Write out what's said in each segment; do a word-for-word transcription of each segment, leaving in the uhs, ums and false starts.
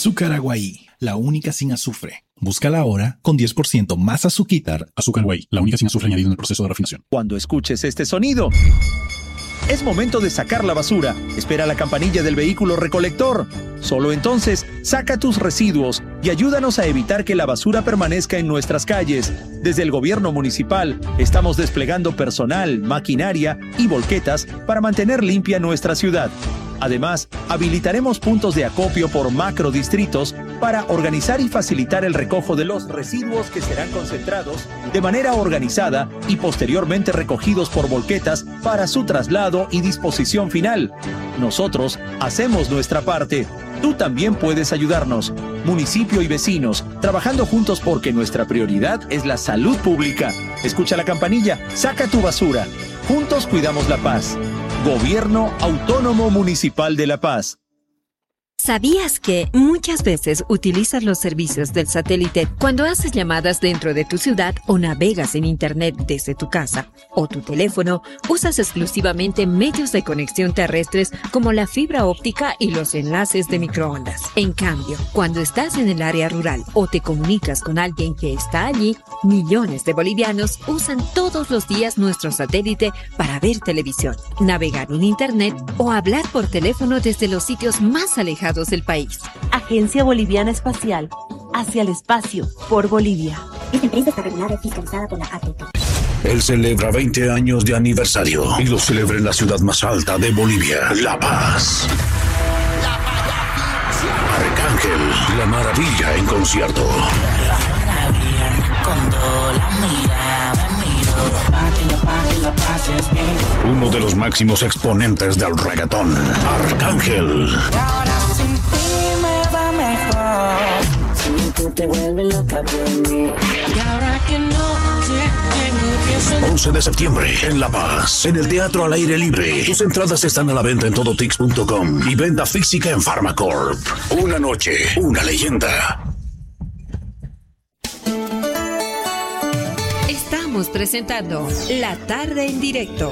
Azúcar Aguaí, la única sin azufre. Búscala ahora con diez por ciento más azúcar. Azúcar Aguaí, la única sin azufre añadido en el proceso de refinación. Cuando escuches este sonido, es momento de sacar la basura. Espera la campanilla del vehículo recolector. Solo entonces, saca tus residuos y ayúdanos a evitar que la basura permanezca en nuestras calles. Desde el gobierno municipal, estamos desplegando personal, maquinaria y volquetas para mantener limpia nuestra ciudad. Además, habilitaremos puntos de acopio por macrodistritos para organizar y facilitar el recojo de los residuos que serán concentrados de manera organizada y posteriormente recogidos por volquetas para su traslado y disposición final. Nosotros hacemos nuestra parte. Tú también puedes ayudarnos. Municipio y vecinos, trabajando juntos porque nuestra prioridad es la salud pública. Escucha la campanilla, saca tu basura. Juntos cuidamos la paz. Gobierno Autónomo Municipal de La Paz. ¿Sabías que muchas veces utilizas los servicios del satélite cuando haces llamadas dentro de tu ciudad o navegas en Internet desde tu casa o tu teléfono? Usas exclusivamente medios de conexión terrestres como la fibra óptica y los enlaces de microondas. En cambio, cuando estás en el área rural o te comunicas con alguien que está allí, millones de bolivianos usan todos los días nuestro satélite para ver televisión, navegar en Internet o hablar por teléfono desde los sitios más alejados del país. Agencia Boliviana Espacial, hacia el espacio, por Bolivia. Esta empresa está regulada y fiscalizada por la A T P. Él celebra veinte años de aniversario y lo celebra en la ciudad más alta de Bolivia, La Paz. Arcángel, la maravilla en concierto. Uno de los máximos exponentes del reggaetón, Arcángel. once de septiembre en La Paz, en el Teatro al Aire Libre. Tus entradas están a la venta en todotix punto com y venta física en Pharmacorp. Una noche, una leyenda. Estamos presentando La Tarde en Directo.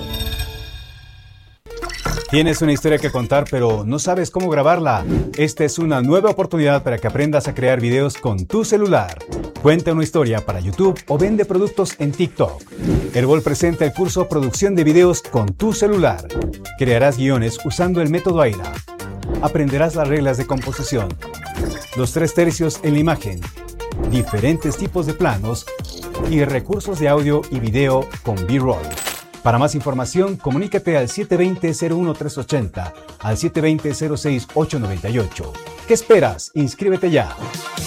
Tienes una historia que contar, pero no sabes cómo grabarla. Esta es una nueva oportunidad para que aprendas a crear videos con tu celular. Cuenta una historia para YouTube o vende productos en TikTok. Herbol presenta el curso Producción de Videos con tu celular. Crearás guiones usando el método Aira. Aprenderás las reglas de composición, los tres tercios en la imagen, diferentes tipos de planos y recursos de audio y video con B-roll. Para más información, comunícate al siete dos cero, cero uno tres ocho cero, al siete dos cero, cero seis ocho nueve ocho. ¿Qué esperas? Inscríbete ya.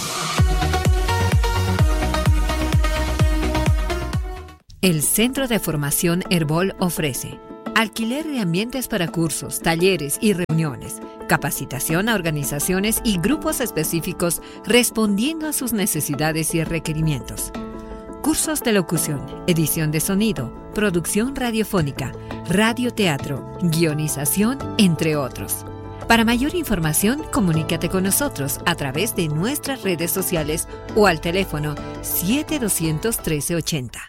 El Centro de Formación Herbol ofrece alquiler de ambientes para cursos, talleres y reuniones, capacitación a organizaciones y grupos específicos respondiendo a sus necesidades y requerimientos. Cursos de locución, edición de sonido, producción radiofónica, radioteatro, guionización, entre otros. Para mayor información, comunícate con nosotros a través de nuestras redes sociales o al teléfono siete dos cero cero, uno tres ocho cero.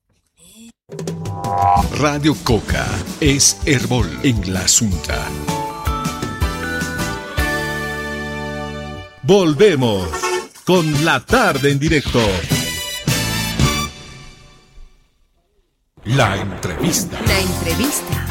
Radio Coca es Herbol en la Asunta. Volvemos con La Tarde en Directo. La entrevista. La entrevista.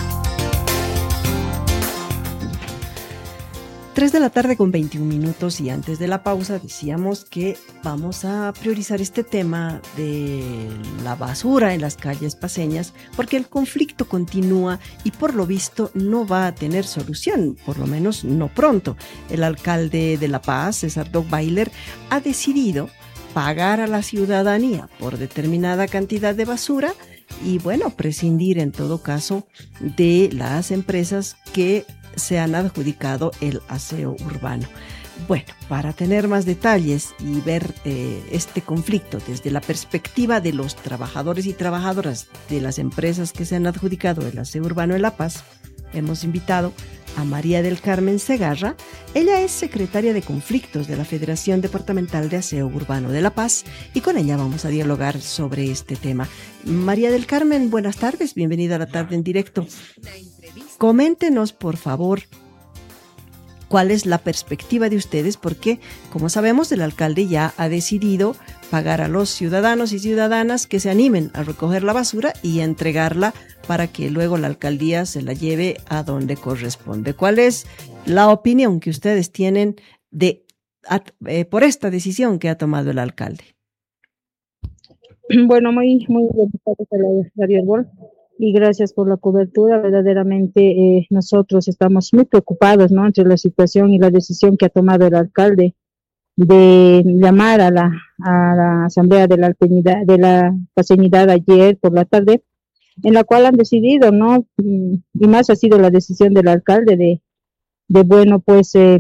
tres de la tarde con veintiún minutos y antes de la pausa decíamos que vamos a priorizar este tema de la basura en las calles paceñas porque el conflicto continúa y por lo visto no va a tener solución, por lo menos no pronto. El alcalde de La Paz, César Dogbailer, ha decidido pagar a la ciudadanía por determinada cantidad de basura y bueno, prescindir en todo caso de las empresas que se han adjudicado el aseo urbano. Bueno, para tener más detalles y ver eh, este conflicto desde la perspectiva de los trabajadores y trabajadoras de las empresas que se han adjudicado el aseo urbano en La Paz, hemos invitado a María del Carmen Segarra. Ella es secretaria de conflictos de la Federación Departamental de Aseo Urbano de La Paz y con ella vamos a dialogar sobre este tema. María del Carmen, buenas tardes, bienvenida a La Tarde en Directo. Coméntenos, por favor, ¿Cuál es la perspectiva de ustedes? Porque, como sabemos, el alcalde ya ha decidido pagar a los ciudadanos y ciudadanas que se animen a recoger la basura y entregarla para que luego la alcaldía se la lleve a donde corresponde. ¿Cuál es la opinión que ustedes tienen de a, eh, por esta decisión que ha tomado el alcalde? Bueno, muy, muy bien, Radio Herbol, y gracias por la cobertura. Verdaderamente eh, nosotros estamos muy preocupados, ¿no?, entre la situación y la decisión que ha tomado el alcalde de llamar a la, a la asamblea de la alpenidad, de la paseñidad ayer por la tarde, en la cual han decidido, ¿no?, y más ha sido la decisión del alcalde de, de bueno, pues eh,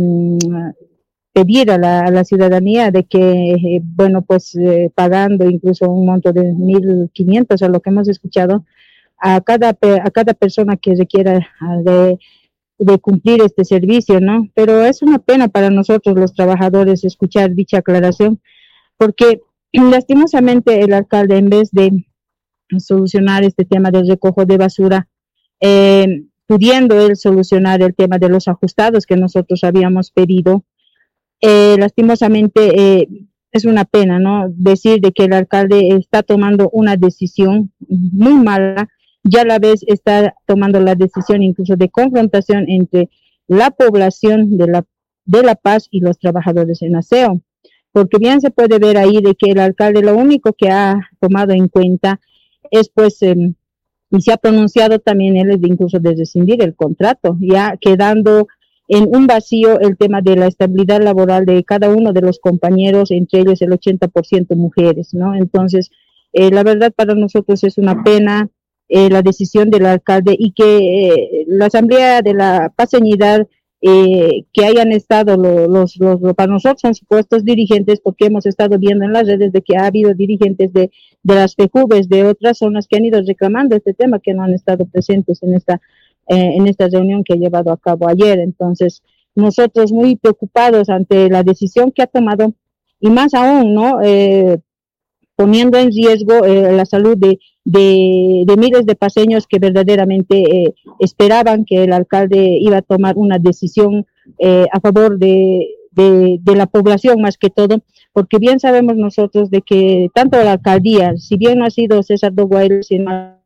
pedir a la, a la ciudadanía de que, eh, bueno, pues eh, pagando incluso un monto de mil quinientos, a lo que hemos escuchado, a cada, a cada persona que requiera de, de cumplir este servicio, ¿no? Pero es una pena para nosotros los trabajadores escuchar dicha aclaración, porque lastimosamente el alcalde, en vez de solucionar este tema del recojo de basura, eh, pudiendo él solucionar el tema de los ajustados que nosotros habíamos pedido, eh, lastimosamente eh, es una pena, ¿no?, decir de que el alcalde está tomando una decisión muy mala. Ya a la vez está tomando la decisión incluso de confrontación entre la población de La, de La Paz y los trabajadores en aseo, porque bien se puede ver ahí de que el alcalde lo único que ha tomado en cuenta es pues, eh, y se ha pronunciado también él de incluso de rescindir el contrato, ya quedando en un vacío el tema de la estabilidad laboral de cada uno de los compañeros, entre ellos el ochenta por ciento mujeres, ¿no? Entonces, eh, la verdad para nosotros es una pena Eh, la decisión del alcalde, y que eh, la asamblea de la paseñidad, eh, que hayan estado lo, los, los, los, para nosotros son supuestos dirigentes, porque hemos estado viendo en las redes de que ha habido dirigentes de, de las FEJUVES de otras zonas que han ido reclamando este tema, que no han estado presentes en esta, eh, en esta reunión que ha llevado a cabo ayer. Entonces, nosotros muy preocupados ante la decisión que ha tomado, y más aún, ¿no?, eh, poniendo en riesgo eh, la salud de, de, de miles de paseños que verdaderamente eh, esperaban que el alcalde iba a tomar una decisión eh, a favor de, de, de la población más que todo, porque bien sabemos nosotros de que tanto la alcaldía, si bien no ha sido César Doguaire, sino ha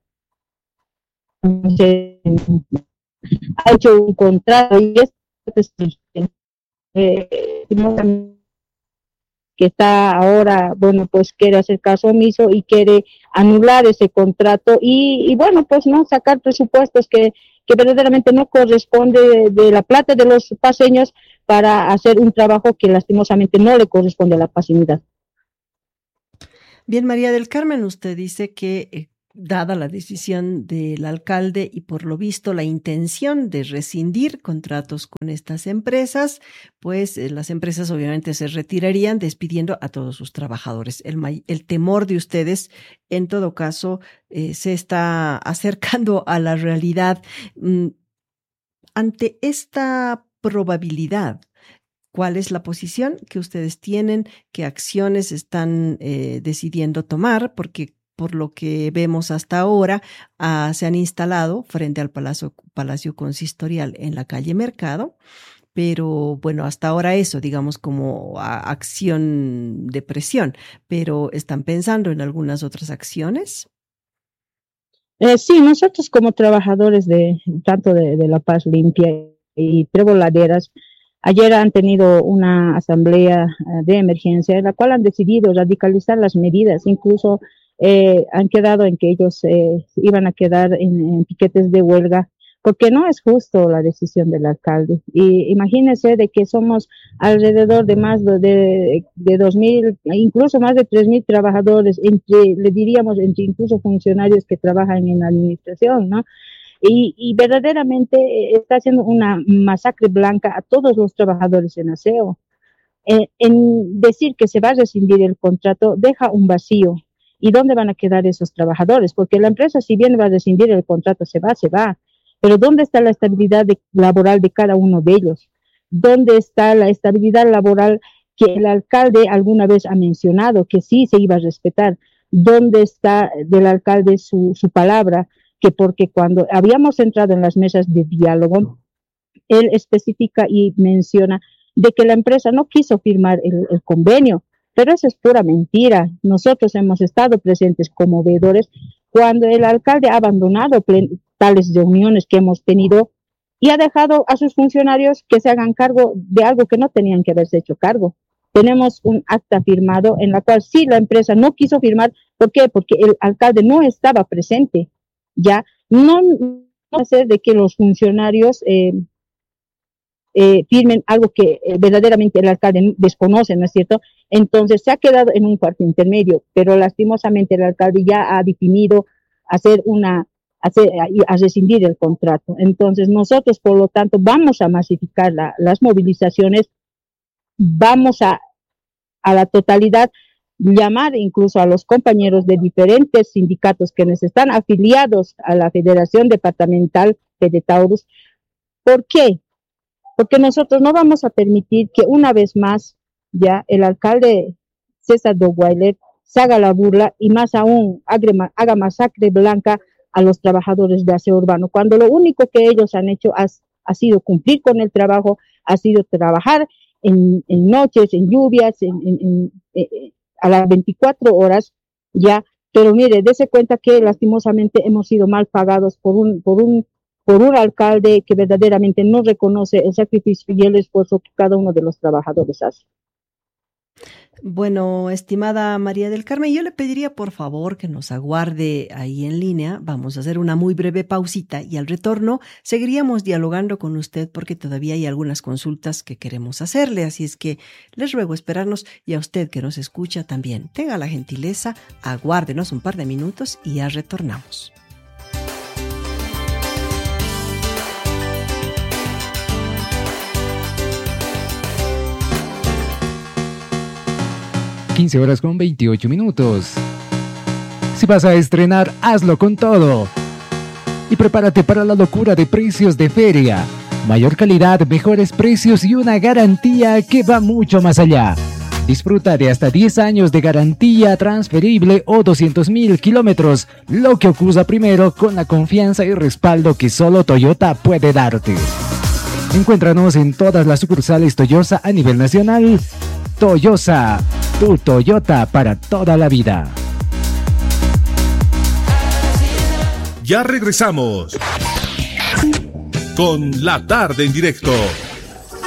hecho un contrato, y es eh, que está ahora, bueno, pues quiere hacer caso omiso y quiere anular ese contrato y, y bueno, pues no sacar presupuestos que, que verdaderamente no corresponde de, de la plata de los paseños para hacer un trabajo que lastimosamente no le corresponde a la paseñidad. Bien, María del Carmen, usted dice que eh, dada la decisión del alcalde y por lo visto la intención de rescindir contratos con estas empresas, pues eh, las empresas obviamente se retirarían despidiendo a todos sus trabajadores. El, el temor de ustedes, en todo caso, eh, se está acercando a la realidad. Mm, ante esta probabilidad, ¿cuál es la posición que ustedes tienen? ¿Qué acciones están eh, decidiendo tomar? Porque por lo que vemos hasta ahora, uh, se han instalado frente al Palacio, Palacio Consistorial en la calle Mercado, pero bueno, hasta ahora eso, digamos, como a, acción de presión, pero ¿están pensando en algunas otras acciones? Eh, sí, nosotros como trabajadores de tanto de, de La Paz Limpia y Trevoladeras, ayer han tenido una asamblea uh, de emergencia en la cual han decidido radicalizar las medidas, incluso Eh, han quedado en que ellos eh, iban a quedar en, en piquetes de huelga, porque no es justo la decisión del alcalde. Y imagínense de que somos alrededor de más de, de, de dos mil, incluso más de tres mil trabajadores, entre, le diríamos, entre incluso funcionarios que trabajan en la administración, ¿no? Y, y verdaderamente está haciendo una masacre blanca a todos los trabajadores en aseo. Eh, en decir que se va a rescindir el contrato deja un vacío. ¿Y dónde van a quedar esos trabajadores? Porque la empresa, si bien va a rescindir el contrato, se va, se va. Pero ¿dónde está la estabilidad de, laboral de cada uno de ellos? ¿Dónde está la estabilidad laboral que el alcalde alguna vez ha mencionado, que sí se iba a respetar? ¿Dónde está del alcalde su, su palabra? Que porque cuando habíamos entrado en las mesas de diálogo, él especifica y menciona de que la empresa no quiso firmar el, el convenio, pero eso es pura mentira. Nosotros hemos estado presentes como veedores cuando el alcalde ha abandonado plen- tales reuniones que hemos tenido y ha dejado a sus funcionarios que se hagan cargo de algo que no tenían que haberse hecho cargo. Tenemos un acta firmado en la cual sí la empresa no quiso firmar. ¿Por qué? Porque el alcalde no estaba presente. Ya no, no hacer de que los funcionarios eh, eh, firmen algo que eh, verdaderamente el alcalde desconoce, ¿no es cierto? Entonces se ha quedado en un cuarto intermedio, pero lastimosamente el alcalde ya ha definido hacer una hacer, a, a rescindir el contrato. Entonces nosotros, por lo tanto, vamos a masificar la, las movilizaciones, vamos a a la totalidad, llamar incluso a los compañeros de diferentes sindicatos que nos están afiliados a la Federación Departamental de Taurus. ¿Por qué? Porque nosotros no vamos a permitir que una vez más ya el alcalde César Doguailer se haga la burla y más aún haga, haga masacre blanca a los trabajadores de aseo urbano, cuando lo único que ellos han hecho ha, ha sido cumplir con el trabajo, ha sido trabajar En, en noches, en lluvias, en, en, en, eh, a las veinticuatro horas, ya, pero mire, dése cuenta que lastimosamente hemos sido mal pagados por un, por un, por un alcalde que verdaderamente no reconoce el sacrificio y el esfuerzo que cada uno de los trabajadores hace. Bueno, estimada María del Carmen, yo le pediría por favor que nos aguarde ahí en línea. Vamos a hacer una muy breve pausita y al retorno seguiríamos dialogando con usted porque todavía hay algunas consultas que queremos hacerle. Así es que les ruego esperarnos y a usted que nos escucha también. Tenga la gentileza, aguárdenos un par de minutos y ya retornamos. quince horas con veintiocho minutos. Si vas a estrenar, hazlo con todo. Y prepárate para la locura de precios de feria. Mayor calidad, mejores precios y una garantía que va mucho más allá. Disfruta de hasta diez años de garantía transferible o doscientos mil kilómetros, lo que ocurra primero con la confianza y respaldo que solo Toyota puede darte. Encuéntranos en todas las sucursales Toyota a nivel nacional. Toyota, tu Toyota para toda la vida. Ya regresamos con La Tarde en Directo